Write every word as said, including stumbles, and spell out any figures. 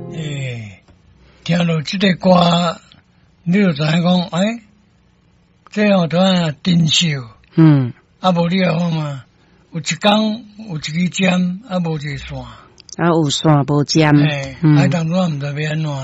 诶，听到这个歌，你就知影讲，哎，这样都啊珍惜。 嗯， 啊，无你啊看嘛，有一工有一支针，啊无一个线， 啊有线无尖， 哎， 嗯。 啊当初也毋知要安怎。